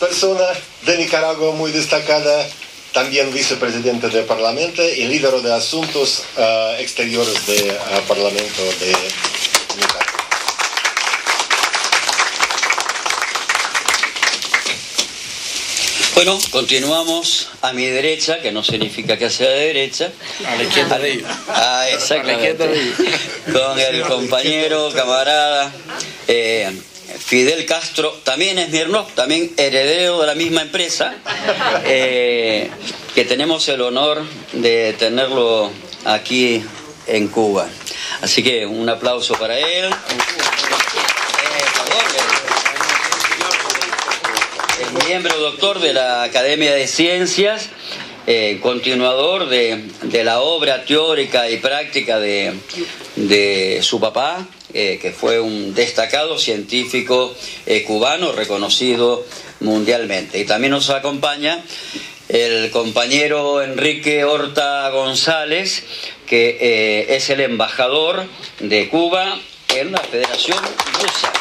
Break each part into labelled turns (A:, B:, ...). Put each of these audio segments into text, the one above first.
A: persona de Nicaragua muy destacada, también vicepresidente del Parlamento y líder de asuntos exteriores del Parlamento de Nicaragua.
B: Bueno, continuamos a mi derecha, que no significa que sea de derecha.
C: A la izquierda de ella.
B: Ah, exactamente. Con el compañero, camarada Fidel Castro, también Smirnoff, también heredero de la misma empresa, que tenemos el honor de tenerlo aquí en Cuba. Así que un aplauso para él. El miembro doctor de la Academia de Ciencias, continuador de la obra teórica y práctica de su papá, que fue un destacado científico cubano reconocido mundialmente. Y también nos acompaña el compañero Enrique Horta González, que es el embajador de Cuba en la Federación Rusa.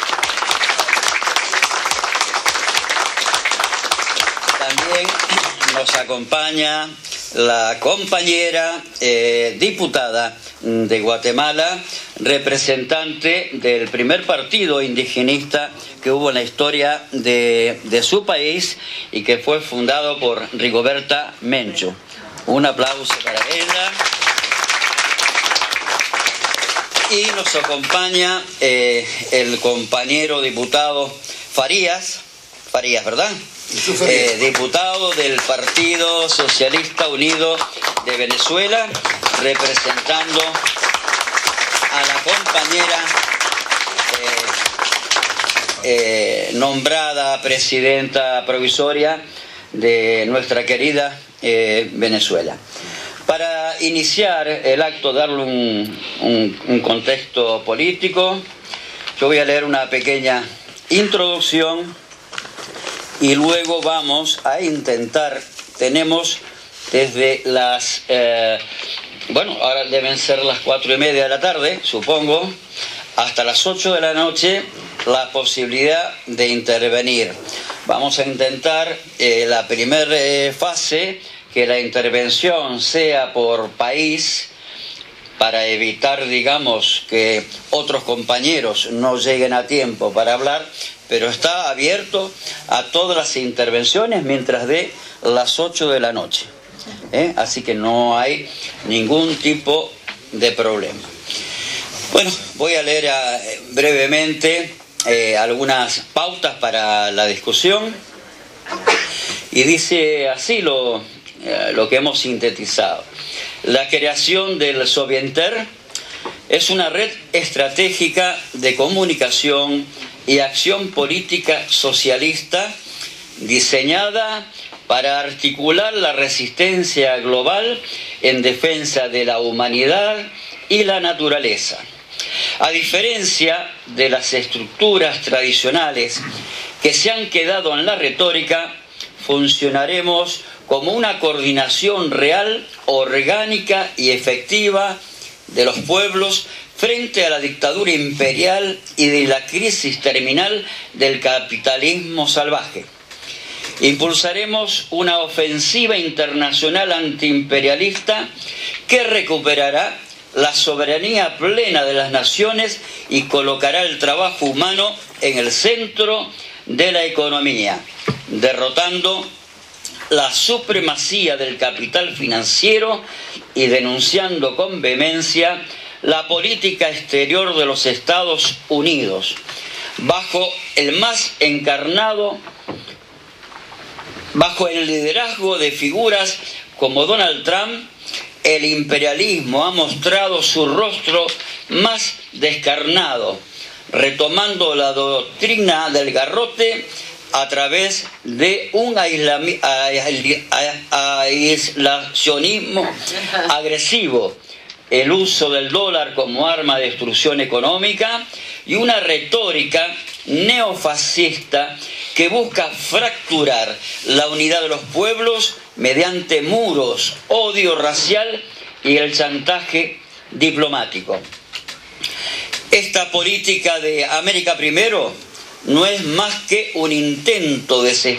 B: También nos acompaña la compañera diputada de Guatemala, representante del primer partido indigenista que hubo en la historia de su país y que fue fundado por Rigoberta Menchú. Un aplauso para ella. Y nos acompaña el compañero diputado Farías, ¿verdad? Diputado del Partido Socialista Unido de Venezuela, representando a la compañera nombrada presidenta provisoria de nuestra querida Venezuela. Para iniciar el acto, darle un contexto político, yo voy a leer una pequeña introducción y luego vamos a intentar, tenemos desde las, ahora deben ser las 4:30 de la tarde, supongo, hasta las 8 de la noche, la posibilidad de intervenir. Vamos a intentar la primera fase, que la intervención sea por país, para evitar, digamos, que otros compañeros no lleguen a tiempo para hablar, pero está abierto a todas las intervenciones mientras de las 8 de la noche. Así que no hay ningún tipo de problema. Bueno, voy a leer brevemente algunas pautas para la discusión. Y dice así lo que hemos sintetizado. La creación del Sovienter es una red estratégica de comunicación y acción política socialista diseñada para articular la resistencia global en defensa de la humanidad y la naturaleza. A diferencia de las estructuras tradicionales que se han quedado en la retórica, funcionaremos como una coordinación real, orgánica y efectiva de los pueblos frente a la dictadura imperial y de la crisis terminal del capitalismo salvaje. Impulsaremos una ofensiva internacional antiimperialista que recuperará la soberanía plena de las naciones y colocará el trabajo humano en el centro de la economía, derrotando la supremacía del capital financiero y denunciando con vehemencia la política exterior de los Estados Unidos, bajo el liderazgo de figuras como Donald Trump. El imperialismo ha mostrado su rostro más descarnado, retomando la doctrina del garrote a través de un aislacionismo agresivo, el uso del dólar como arma de destrucción económica y una retórica neofascista que busca fracturar la unidad de los pueblos mediante muros, odio racial y el chantaje diplomático. Esta política de América primero no es más que un intento de